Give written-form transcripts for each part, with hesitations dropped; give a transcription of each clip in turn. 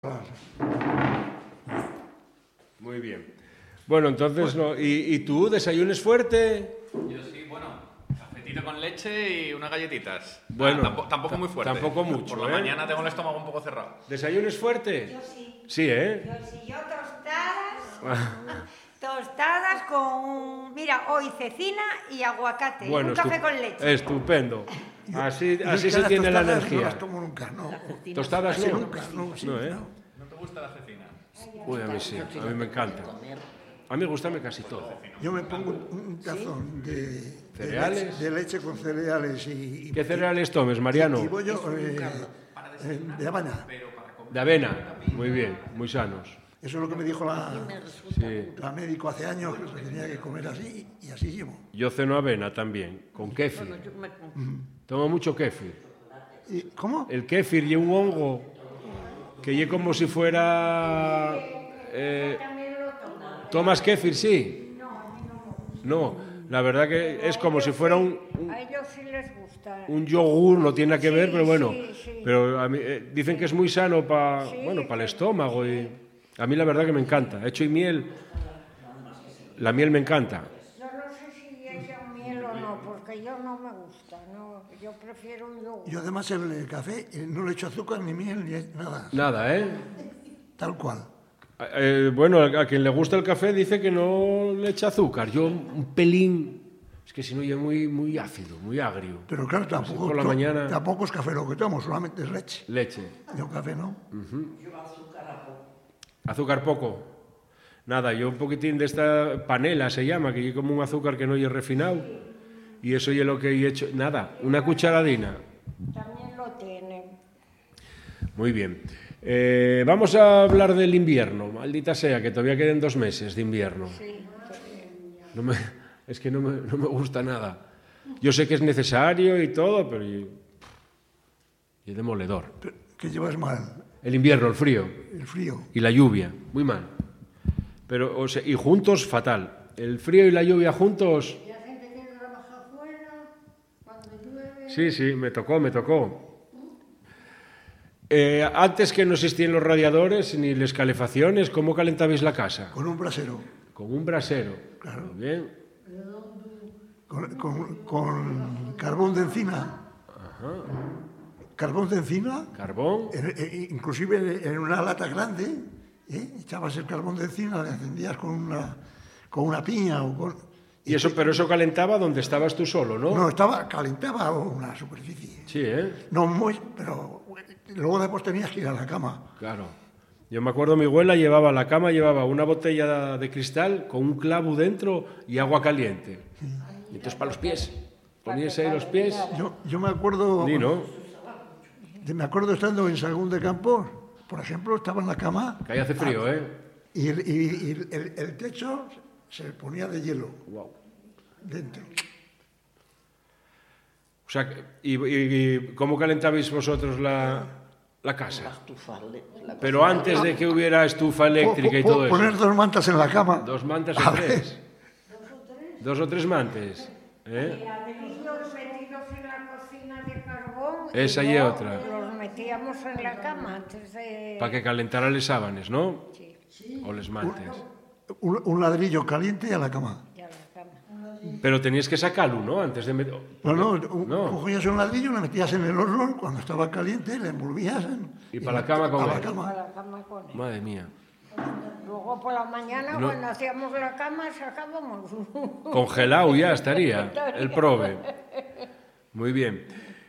Muy bien. Bueno, entonces, no. ¿Y tú desayunes fuerte? Yo sí, bueno, cafetito con leche y unas galletitas. Bueno, tampoco muy fuerte. tampoco mucho, Por la mañana tengo el estómago un poco cerrado. ¿Desayunes fuerte? Yo sí. Sí, ¿eh? Yo tostadas con, mira, hoy cecina y aguacate, Bueno, un café con leche. Estupendo. Así se las tiene la tostadas energía. No las tomo nunca, no. ¿Tostadas Así no? nunca, no, sí, No, ¿eh? no. ¿No te gusta la cecina? Uy, a mí sí, a mí me encanta. A mí me gusta casi todo. Yo me pongo un tazón de ¿Cereales? de leche con cereales y ¿Qué cereales tomes, Mariano? y bollo de avena. De avena. Muy bien, muy sanos. Eso es lo que me dijo Sí. la médico hace años, que tenía que comer así y así llevo. Yo ceno avena también, con kéfir. Tomo mucho kéfir. ¿Y cómo? El kéfir y un hongo que es como si fuera... ¿Tomas kéfir? Sí. No, la verdad que es como si fuera A ellos sí les gusta. un yogur, no tiene nada que ver, pero bueno. Sí. Pero a mí, dicen que es muy sano para el estómago y a mí la verdad que me encanta. Hecho y miel, la miel me encanta. Yo no sé si echan miel o no, porque yo no me gusta, no, yo prefiero un yogur. Yo además el café no le echo azúcar ni miel ni nada, Nada, ¿eh? tal cual. Bueno, a quien le gusta el café dice que no le echa azúcar. Yo un pelín, es que si no ya muy ácido, muy agrio. Pero claro, tampoco, por la mañana- tampoco es café lo que tomo, solamente es leche. Leche. Yo café no. Azúcar poco. Nada, yo un poquitín de esta panela se llama, que es como un azúcar que no es refinado. Y eso es lo que he hecho. Nada, una cucharadina. También lo tienen. Muy bien. Vamos a hablar del invierno. Maldita sea, que todavía queden 2 meses de invierno. Sí. Es que no me gusta nada. Yo sé que es necesario y todo, pero y demoledor. Que llevas mal, El invierno, el frío el frío. y la lluvia, muy mal. Pero, o sea, y juntos, fatal. El frío y la lluvia juntos, La gente que trabaja afuera, cuando llueve. sí, me tocó. Antes que no existían los radiadores ni las calefacciones, ¿cómo calentabais la casa? Con un brasero, Con un brasero. Claro. Muy bien. con carbón de encina. Carbón de encina, Carbón. inclusive en una lata grande, echabas el carbón de encina, le encendías con una piña o con... Y eso, pero eso calentaba donde estabas tú solo, ¿no? No, calentaba una superficie. Sí, ¿eh? No muy, pero luego después tenías que ir a la cama. Claro. Yo me acuerdo, mi abuela llevaba a la cama, llevaba una botella de cristal con un clavo dentro y agua caliente. Y entonces para los pies. Ponías ahí los pies. Yo me acuerdo... Sí, ¿no? Me acuerdo estando en Sagún de Campos, por ejemplo, estaba en la cama Que ahí hace frío, ¿eh? y el techo se ponía de hielo Wow. dentro. O sea, ¿y cómo calentabais vosotros la casa? Pero antes de que hubiera estufa eléctrica y todo Poner eso. 2 mantas en la cama. 2 mantas A o ver. 3. 2 o 3 mantas. ¿Eh? Ladrillos metidos en la cocina de carbón. Esa y otra. Los metíamos en la cama antes de... Para que calentara les sábanes, ¿no? Sí, O les mantes. Un ladrillo caliente y a la cama. ya la cama. Pero tenías que sacarlo, ¿no? Antes de meter... No, No. cogías un ladrillo, lo metías en el horno, cuando estaba caliente, le envolvías Y para la cama con a la él. cama. A la cama con él. Madre mía. Luego por la mañana, No. cuando hacíamos la cama, sacábamos Congelado ya estaría el prove. Muy bien.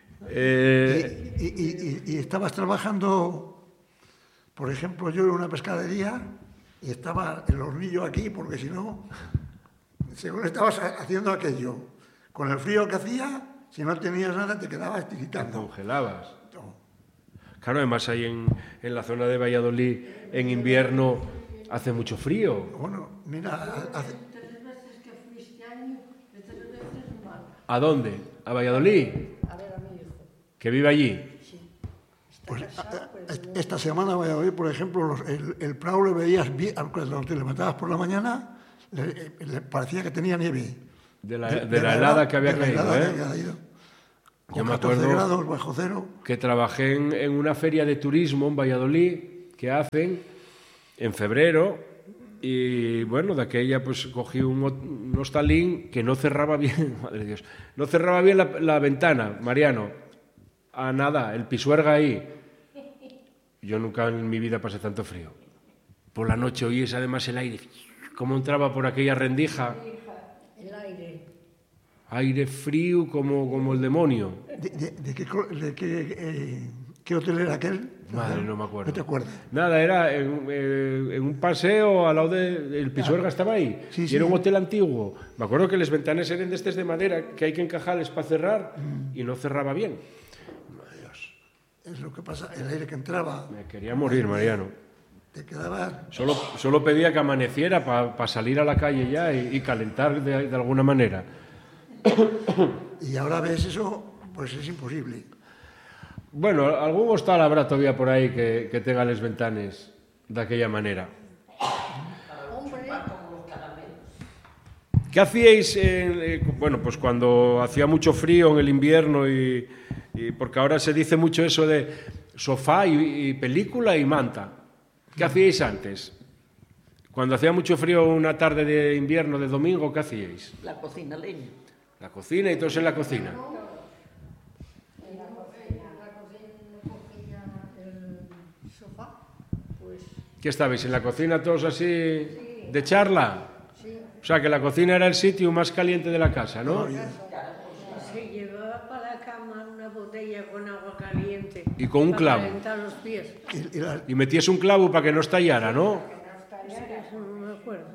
Y estabas trabajando, por ejemplo, yo en una pescadería y estaba el hornillo aquí, porque si no, según estabas haciendo aquello, con el frío que hacía, si no tenías nada te quedabas tiritando. Congelabas. Claro, además ahí en la zona de Valladolid, en invierno, hace mucho frío. Bueno, mira, hace, 3 veces que fui este año, de 3 veces mal. ¿A dónde? ¿A Valladolid? A ver a mi hijo. ¿Que vive allí? pues, esta semana voy a oír, por ejemplo, el Prado le veías bien, cuando te levantabas por la mañana, le parecía que tenía nieve. De la helada que había de la caído, helada ¿eh? que había caído. Yo Con me 14 acuerdo grados bajo cero. que trabajé en una feria de turismo en Valladolid, que hacen en febrero y, bueno, de aquella pues cogí un hostalín que no cerraba bien, madre de Dios, no cerraba bien la ventana, Mariano, a nada, el pisuerga ahí. Yo nunca en mi vida pasé tanto frío. Por la noche oíes además el aire, cómo entraba por aquella rendija. El aire. Aire frío como el demonio. ¿Qué hotel era aquel? Madre, no me acuerdo. ¿No te acuerdas? Nada, era en un paseo al lado del Pisuerga, estaba ahí. Sí, y sí. era un hotel antiguo. Me acuerdo que las ventanas eran de estas de madera, que hay que encajarles para cerrar, y no cerraba bien. Madre Dios. Es lo que pasa, el aire que entraba. Me quería morir, Mariano. Te quedaba... Solo pedía que amaneciera para salir a la calle ya y calentar de alguna manera. Y ahora ves eso, pues es imposible. Bueno, algún hostal habrá todavía por ahí que tenga las ventanas de aquella manera. ¿Qué hacíais, bueno, pues cuando hacía mucho frío en el invierno y porque ahora se dice mucho eso de sofá y película y manta? ¿Qué hacíais antes? Cuando hacía mucho frío una tarde de invierno, de domingo, ¿qué hacíais? La cocina, leña. La cocina y todos en la cocina. En la cocina, el sofá, pues ¿Qué estabais? ¿En la cocina todos así de charla? sí. O sea, que la cocina era el sitio más caliente de la casa, ¿no? Se llevaba para la cama una botella con agua caliente. Y con un clavo. Para calentar los pies. Y metías un clavo para que no estallara, ¿no? Eso no me acuerdo.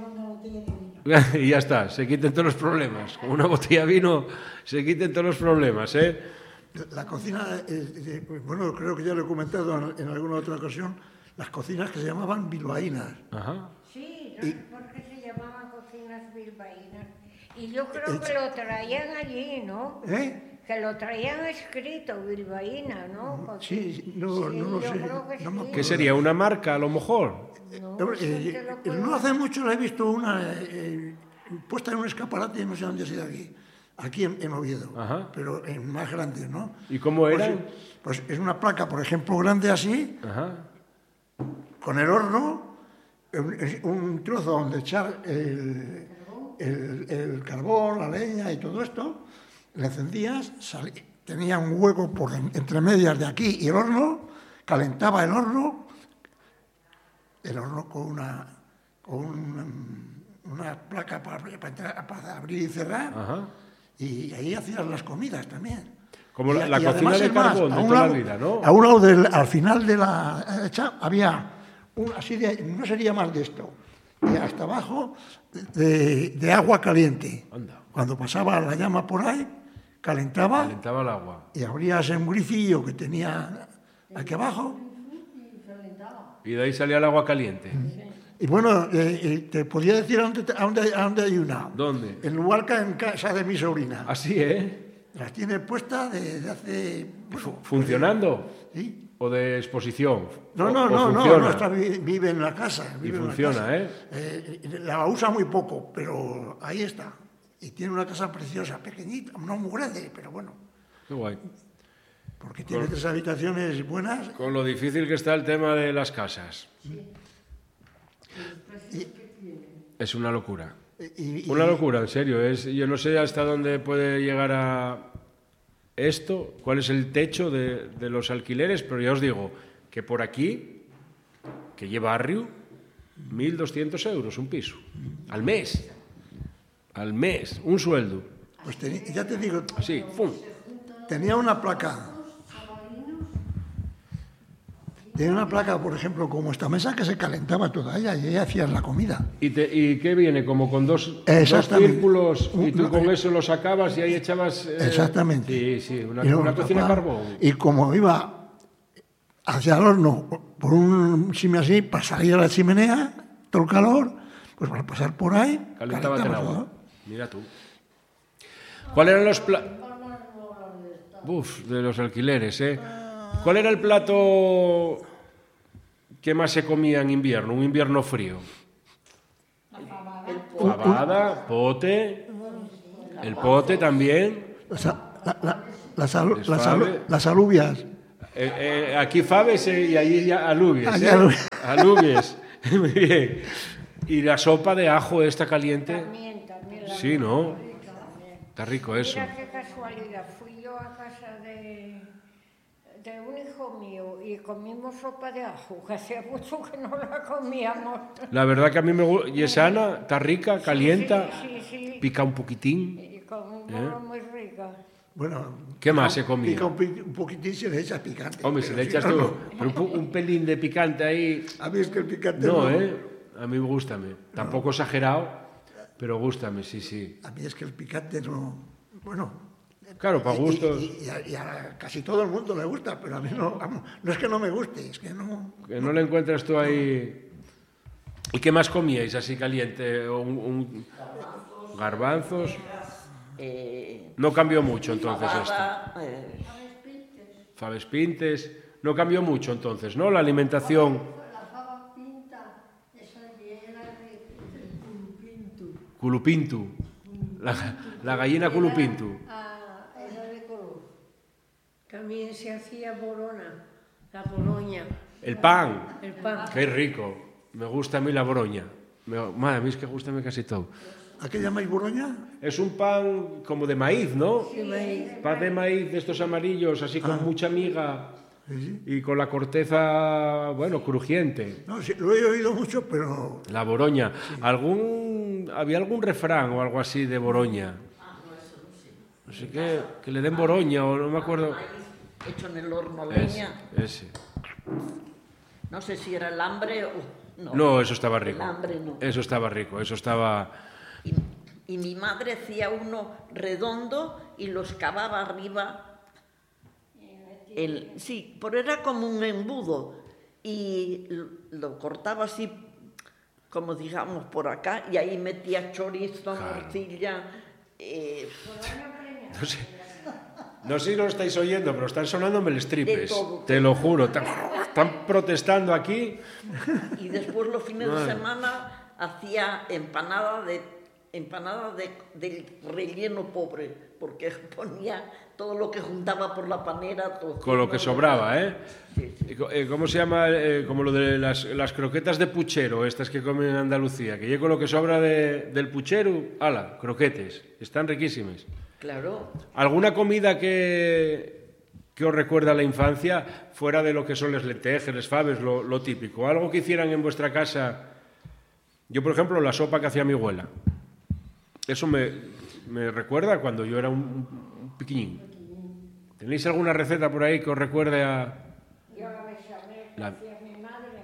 Y ya está, se quiten todos los problemas. Con una botella de vino se quiten todos los problemas, ¿eh? La cocina, bueno, creo que ya lo he comentado en alguna otra ocasión, las cocinas que se llamaban bilbaínas. Ajá. Sí, no sé por qué se llamaban cocinas bilbaínas. Y yo creo que lo traían allí, ¿no? ¿Eh? Que lo traían escrito, bilbaína, ¿no? Sí, no lo yo sé. creo que No me sí. ¿Qué sería? ¿Una marca, a lo mejor? No, No hace mucho la he visto una puesta en un escaparate, no sé dónde ha sido aquí en Oviedo, Ajá. pero en más grande, ¿no? ¿Y cómo eran? Pues es una placa, por ejemplo, grande así, Ajá. con el horno, un trozo donde echar el carbón, la leña y todo esto, le encendías, tenía un hueco entre medias de aquí y el horno, calentaba el horno con una placa para abrir y cerrar, Ajá. y ahí hacías las comidas también. Como la Y cocina además, de es más, carbón de a un toda la lado- vida, ¿no? A un lado al final de la hecha había así no sería más de esto, y hasta abajo de agua caliente. Anda. Cuando pasaba la llama por ahí, calentaba Calentaba el agua. y abrías un grifillo que tenía aquí abajo. Y de ahí salía el agua caliente. Y bueno, te podía decir a dónde hay una. ¿Dónde? En Luarca, en casa de mi sobrina. Así, ¿eh? Las tiene puestas desde hace... bueno, ¿Funcionando? sí. ¿O de exposición? No, ¿O no, funciona? vive en la casa. Y vive en la funciona, casa. ¿eh? La usa muy poco, pero ahí está. Y tiene una casa preciosa, pequeñita, no muy grande, pero bueno, Qué guay. porque tiene 3 habitaciones buenas. Con lo difícil que está el tema de las casas. Es una locura. Una locura, en serio. Yo no sé hasta dónde puede llegar a esto, cuál es el techo de los alquileres, pero ya os digo que por aquí, que lleva barrio, 1.200 euros un piso. Al mes. Al mes. Un sueldo. Pues ya te digo, Así, ¡fum! tenía una placa. Tenía una placa, por ejemplo, como esta mesa que se calentaba toda ella y ahí hacías la comida. ¿Y qué viene? Como con dos Exactamente. círculos y tú con eso lo sacabas y ahí echabas... Exactamente. Sí, sí, Y una luego cocina a tapaba, carbón. Y como iba hacia el horno por un simi así, para salir a la chimenea, todo el calor, pues para pasar por ahí, Calentaba el calentaba agua. todo. Mira tú. ¿Cuáles eran los de los alquileres, eh? ¿Cuál era el plato que más se comía en invierno? Un invierno frío. Fabada, pote, el pote también. Las Desfable. alubias. Aquí faves y allí ya alubies. Allí alubies. Alubies. Muy bien. Y la sopa de ajo esta caliente. También la Sí, ¿no? también. Está rico eso. Mira qué casualidad, fui yo a casa de un hijo mío y comimos sopa de ajo, que hacía mucho que no la comíamos. La verdad que a mí me gusta. Y es sana, está rica, calienta, Sí. pica un poquitín. Y comimos muy rica. Bueno, ¿Qué más se comía? Pica un poquitín, se le echa picante. Hombre, si pero le echas no, tú no. pero un pelín de picante ahí. A mí es que el picante No, ¿eh? A mí gústame. Tampoco exagerado, pero gústame, sí. A mí es que el picante no... Bueno... Claro, para gustos. Y a casi todo el mundo le gusta, pero a mí no... Vamos, no es que no me guste, es que no... Que no le encuentras tú ahí. ¿Y qué más comíais así caliente? Garbanzos. No cambió mucho entonces esto. Faves pintes. No cambió mucho entonces, ¿no? La alimentación. La fava pinta, esa era de culupintu. Culupintu. La gallina culupintu. Era de color. También se hacía borona, la boroña, El pan. el pan. Qué rico. Me gusta a mí la boroña. Madre, a mí es que gusta casi todo. ¿A qué llamáis Boroña? Es un pan como de maíz, ¿no? De maíz. Pan de maíz de estos amarillos, así con mucha miga Sí. y con la corteza, bueno, crujiente. No, sí, lo he oído mucho, pero... La boroña. ¿Había algún refrán o algo así de boroña? No sé qué, que le den boroña o no me acuerdo. Hecho en el horno leña. Ese. No sé si era el hambre o... No, eso estaba rico. El hambre no. Eso estaba rico, eso estaba... Y mi madre hacía uno redondo y lo excavaba arriba. Sí, pero era como un embudo. Y lo cortaba así, como digamos, por acá, y ahí metía chorizo, morcilla. No sé si lo estáis oyendo, pero están sonándome los tripes. De todo. Te lo juro. Están protestando aquí. Y después los fines de semana hacía empanada del relleno pobre, porque ponía todo lo que juntaba por la panera. Con lo que sobraba, ¿eh? Sí. ¿Cómo se llama? Como lo de las croquetas de puchero, estas que comen en Andalucía, que con lo que sobra del puchero, ala, croquetes. Están riquísimas. Claro. ¿Alguna comida que os recuerda a la infancia, fuera de lo que son las lentejas, las faves, lo típico? ¿Algo que hicieran en vuestra casa? Yo, por ejemplo, la sopa que hacía mi abuela. Eso me recuerda cuando yo era un piquiñín. ¿Tenéis alguna receta por ahí que os recuerde a...? Yo la bechamel que hacía mi madre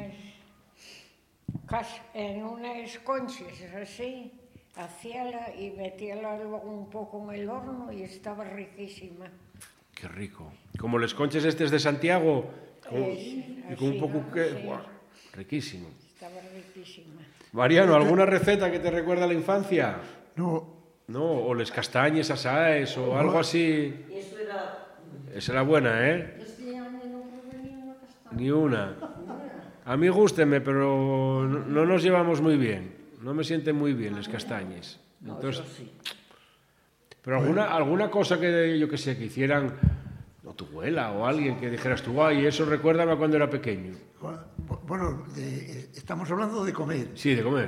en unas conchas así, hacíala y metíala luego un poco en el horno y estaba riquísima. Qué rico. Como los conches estos de Santiago, Sí, y con un así, poco ¿no? que... Sí. ¡Buah! Riquísimo. Estaba riquísima. Mariano, ¿alguna receta que te recuerda a la infancia? No, No, o les castañes asaes o algo así. Eso era... Esa era buena, ¿eh? Este año no probé ni una castaña. Ni una. A mí gústeme, pero no nos llevamos muy bien. No me sienten muy bien las castañes. No, Entonces, eso sí. pero alguna cosa que yo que sé, que hicieran, o tu abuela o alguien que dijeras tú, ay, eso recuérdame a cuando era pequeño. bueno, estamos hablando de comer. Sí, de comer.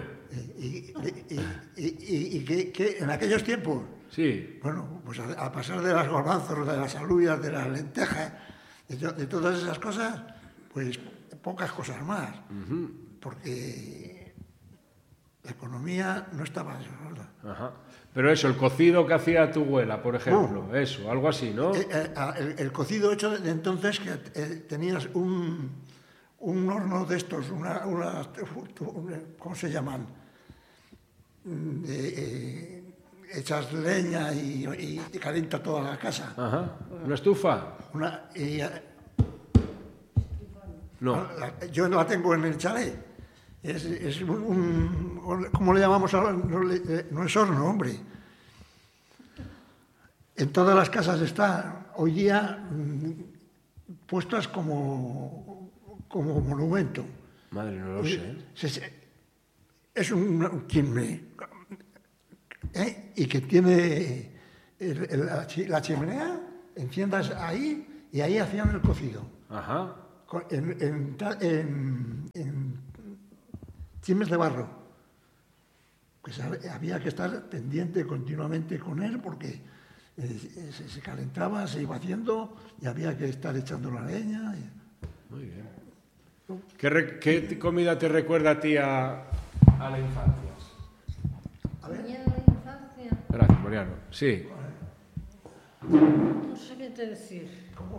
Y que en aquellos tiempos, Sí. bueno, pues a pasar de las garbanzos, de las alubias, de las lentejas, de todas esas cosas, pues pocas cosas más. Porque la economía no estaba desarrollada. Ajá. Pero eso, el cocido que hacía tu abuela, por ejemplo, eso, algo así, ¿no? El cocido hecho de entonces, que tenías un horno de estos, ¿cómo se llaman? Echas leña y te calienta toda la casa. Ajá. ¿Una estufa? No. Yo la tengo en el chalet. Es ¿cómo le llamamos ahora? No es horno, hombre. En todas las casas está hoy día puestas como monumento. Madre, no lo sé. Es un chimney, y que tiene la chimenea, enciendas ahí y ahí hacían el cocido. Ajá. En chimes de barro. Pues había que estar pendiente continuamente con él porque se calentaba, se iba haciendo y había que estar echando la leña. Muy bien. ¿Qué comida te recuerda a ti a la infancia? A ver. Mía la infancia, Gracias, Mariano. Sí. no sé qué te decir.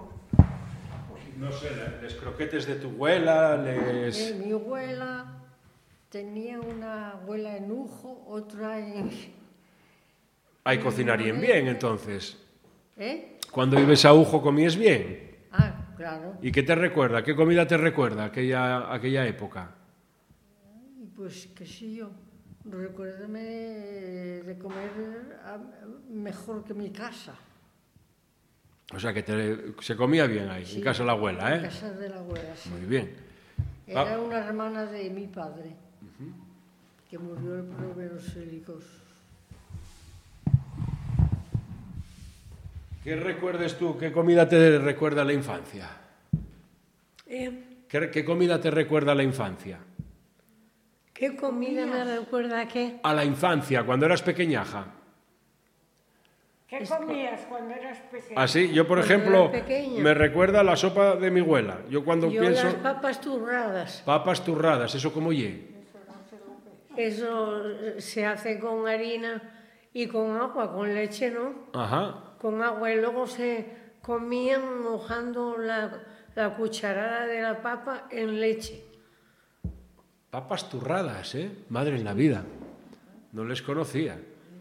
No sé, les croquetes de tu abuela, Mi abuela tenía una abuela en Ujo, otra en... Ahí cocinarían bien, entonces. ¿Eh? Cuando ibas a Ujo comías bien. Ah, claro. ¿Y qué te recuerda? ¿Qué comida te recuerda aquella época? Y pues, qué sé yo, recuérdame de comer mejor que mi casa. O sea, que se comía bien ahí, Sí, en casa de la abuela, en ¿eh? casa de la abuela, sí. Muy bien. Era una hermana de mi padre, que murió en problemas célicos. ¿Qué recuerdes tú? ¿Qué comida te recuerda a la infancia? ¿Qué comida te recuerda a la infancia? ¿Qué comida me recuerda a qué? A la infancia, cuando eras pequeñaja. ¿Qué comías cuando eras pequeño? Así, yo por Cuando ejemplo, era pequeña. me recuerda a la sopa de mi abuela. Yo cuando Yo pienso... las papas turradas. Papas turradas, ¿eso cómo ye? Eso se hace con harina y con agua, con leche, ¿no? Ajá. Con agua y luego se comían mojando la cucharada de la papa en leche. Papas turradas, ¿eh? Madre en la vida. No les conocía.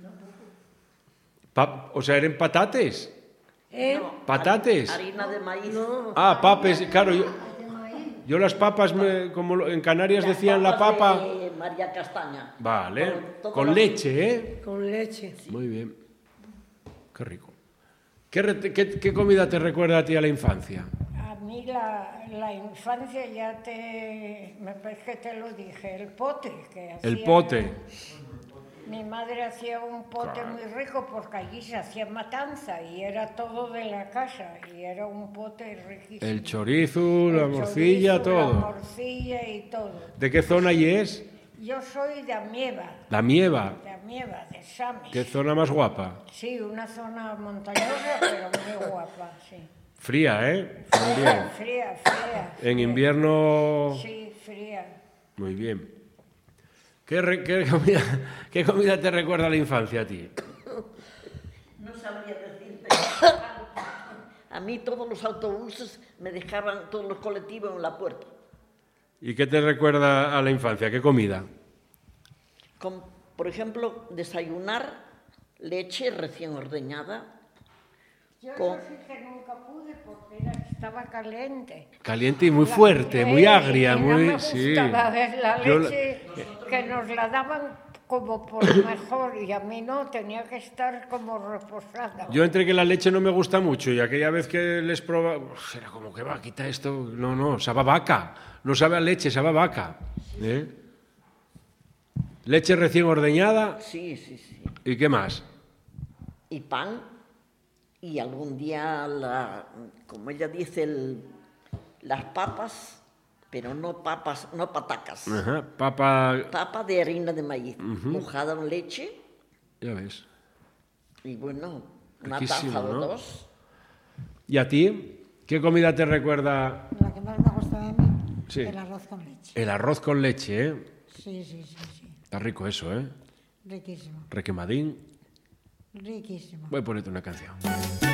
O sea, ¿eran patates? No, ¿Patates? Harina de maíz. No, Papes, claro. Yo las papas, como en Canarias decían la papas papa... de María Castaña. Vale, Todo con lo- leche, ¿eh? con leche. Muy bien. Qué rico. ¿Qué comida te recuerda a ti a la infancia? A mí la infancia me parece que te lo dije, el pote que hacía. El pote. Mi madre hacía un pote muy rico porque allí se hacía matanza y era todo de la casa y era un pote riquísimo. El chorizo, la El morcilla, chorizo, La todo. morcilla y todo. ¿De qué zona y es? Yo soy de Amieva, La Mieva. de Samis. ¿Qué zona más guapa? Sí, una zona montañosa, pero muy guapa, sí. Fría, ¿eh? También. Fría. En invierno... Sí, fría. Muy bien. ¿Qué comida te recuerda a la infancia a ti? No sabría decirte. A mí todos los autobuses me dejaban, todos los colectivos en la puerta. ¿Y qué te recuerda a la infancia? ¿Qué comida? Por ejemplo, desayunar leche recién ordeñada. Yo Con- eso sí que nunca pude porque estaba caliente. Caliente y muy fuerte, muy agria, y muy... no me sí. gustaba ver la Yo leche que nos la daban como por mejor y a mí no, tenía que estar como reposada. Yo entre que la leche no me gusta mucho y aquella vez que les probaba, era como que va, quita esto. No, sabe a vaca. No sabe a leche, sabe a vaca. ¿Eh? Leche recién ordeñada. Sí. ¿Y qué más? Y pan. Y algún día, como ella dice, las papas, pero no patacas. Ajá, papa... Papa de harina de maíz, mojada en leche. Ya ves. Y bueno, una Riquísimo, taza o ¿no? dos. ¿Y a ti? ¿Qué comida te recuerda? La que más me gustaba a mí, Sí. el arroz con leche. El arroz con leche, ¿eh? Sí. Está rico eso, ¿eh? Riquísimo, Requemadín. riquísimo. Voy a ponerte una canción.